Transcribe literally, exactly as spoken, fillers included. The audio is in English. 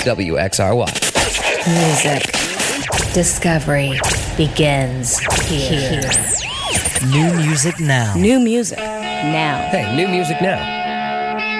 W X R Y. Music discovery begins here. New music now. New music now. Hey, new music now.